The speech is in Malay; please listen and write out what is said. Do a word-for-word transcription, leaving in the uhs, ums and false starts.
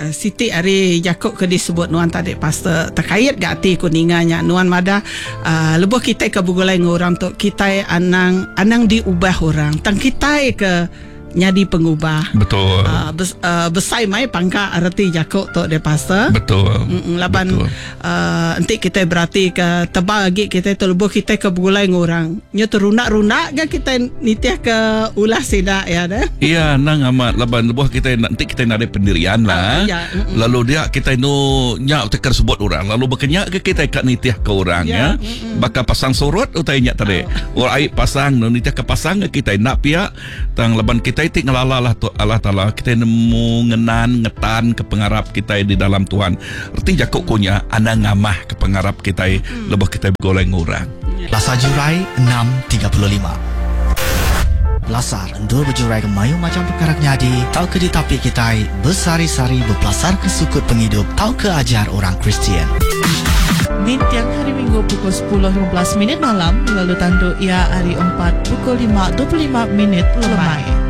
uh, Siti Ari Jakob ke disebut nuan tadi pastor terkait gak ti kuninganya nuan mada uh, lebuh kita ke bugulai ngorang tu kita anang anang diubah orang tang kita ke nyadi pengubah. Betul. Uh, bes, uh, besai mai pangka arti Jakob tu de pastor. Betul. Mm, laban uh, nanti kita berarti ke tebal lagi kita terlebuh kita ke bugulai ngorang. Nya terunak-runak ke kita nitiah ke ulah sida ya dah. Iya, nang amat laban lebuh kita nanti kita nak ada pendirian lah. Uh, ya, mm, lalu dia kita no nyak teker sebut orang. Lalu berkenyak ke kita kat nitiah ke orang ya. Ya, mm, mm. Bakal pasang sorot utai nyak tadi. Oh. Orang air pasang no nitiah ke pasang kita nak pihak tang laban kita itik ngelala lah tu Allah Taala kita nemu ngenan ngetan ke pengarap kita di dalam Tuhan. Erti Jakob kunya ana ngamah ke pengarap kita hmm. lebih kita goleng orang. Lasar Jurai enam tiga puluh lima. Lasar dua berjurai ke mayu macam perkara nyadi. Tahu ke di tapi kita bersari-sari berpelasar ke sukut penghidup. Tahu ke ajar orang Kristian. Min tiang hari Minggu pukul sepuluh lima belas minit malam lalu tanduk ia hari empat pukul lima dua puluh lima minit lemai.